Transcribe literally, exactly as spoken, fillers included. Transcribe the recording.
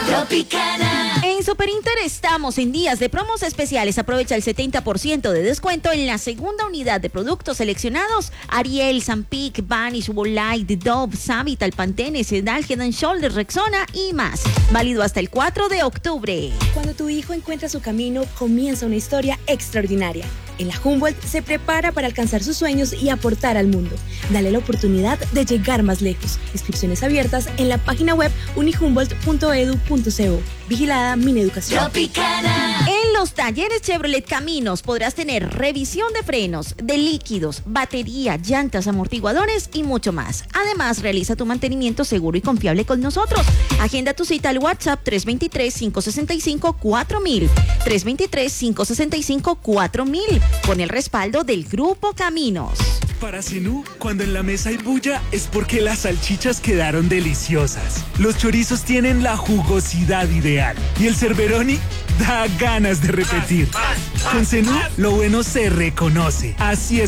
Tropicana. En Super Inter estamos en días de promos especiales. Aprovecha el setenta por ciento de descuento en la segunda unidad de productos seleccionados: Ariel, Zampic, Vanish, Volite, Dove, Savital, Pantene, Sedal, Head and Shoulders, Rexona y más. Válido hasta el cuatro de octubre. Cuando tu hijo encuentra su camino, comienza una historia extraordinaria. En la Humboldt se prepara para alcanzar sus sueños y aportar al mundo. Dale la oportunidad de llegar más lejos. Inscripciones abiertas en la página web unihumboldt punto edu punto co. Vigilada Mineducación. Tropicana. En los talleres Chevrolet Caminos podrás tener revisión de frenos, de líquidos, batería, llantas, amortiguadores y mucho más. Además, realiza tu mantenimiento seguro y confiable con nosotros. Agenda tu cita al WhatsApp tres dos tres, cinco seis cinco, cuatro mil. tres dos tres, cinco seis cinco, cuatro mil. Con el respaldo del Grupo Caminos. Para Zenú, cuando en la mesa hay bulla, es porque las salchichas quedaron deliciosas. Los chorizos tienen la jugosidad ideal. Y el Cerberoni da ganas de repetir. Con Zenú, lo bueno se reconoce. Así es.